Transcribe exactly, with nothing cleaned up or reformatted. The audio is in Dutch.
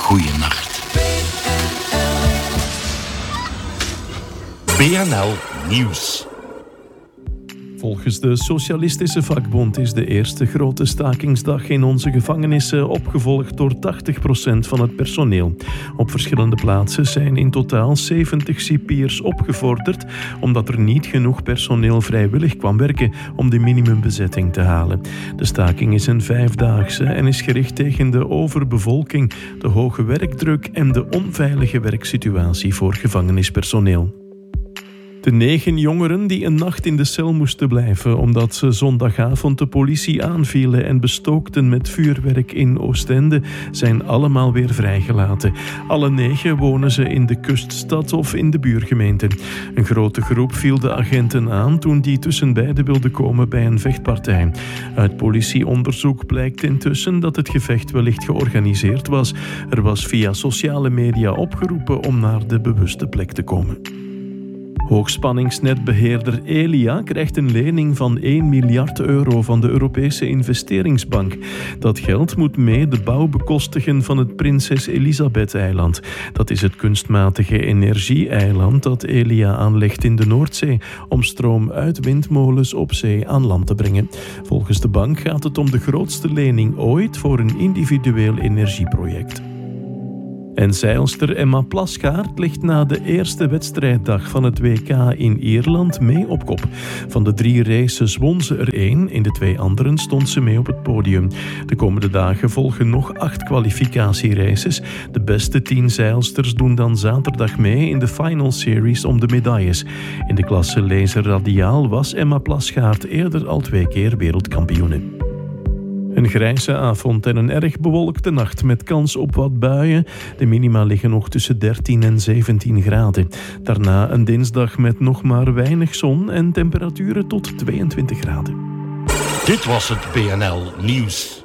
goeienacht. B N L Nieuws. Volgens de Socialistische Vakbond is de eerste grote stakingsdag in onze gevangenissen opgevolgd door tachtig procent van het personeel. Op verschillende plaatsen zijn in totaal zeventig cipiers opgevorderd omdat er niet genoeg personeel vrijwillig kwam werken om de minimumbezetting te halen. De staking is een vijfdaagse en is gericht tegen de overbevolking, de hoge werkdruk en de onveilige werksituatie voor gevangenispersoneel. De negen jongeren die een nacht in de cel moesten blijven omdat ze zondagavond de politie aanvielen en bestookten met vuurwerk in Oostende zijn allemaal weer vrijgelaten. Alle negen wonen ze in de kuststad of in de buurgemeente. Een grote groep viel de agenten aan toen die tussen beiden wilden komen bij een vechtpartij. Uit politieonderzoek blijkt intussen dat het gevecht wellicht georganiseerd was. Er was via sociale media opgeroepen om naar de bewuste plek te komen. Hoogspanningsnetbeheerder Elia krijgt een lening van één miljard euro van de Europese investeringsbank. Dat geld moet mee de bouw bekostigen van het Prinses Elisabeth-eiland. Dat is het kunstmatige energie-eiland dat Elia aanlegt in de Noordzee om stroom uit windmolens op zee aan land te brengen. Volgens de bank gaat het om de grootste lening ooit voor een individueel energieproject. En zeilster Emma Plasgaard ligt na de eerste wedstrijddag van het W K in Ierland mee op kop. Van de drie races won ze er één, in de twee anderen stond ze mee op het podium. De komende dagen volgen nog acht kwalificatieraces. De beste tien zeilsters doen dan zaterdag mee in de Final Series om de medailles. In de klasse laser radiaal was Emma Plasgaard eerder al twee keer wereldkampioene. Een grijze avond en een erg bewolkte nacht met kans op wat buien. De minima liggen nog tussen dertien en zeventien graden. Daarna een dinsdag met nog maar weinig zon en temperaturen tot tweeëntwintig graden. Dit was het B N L Nieuws.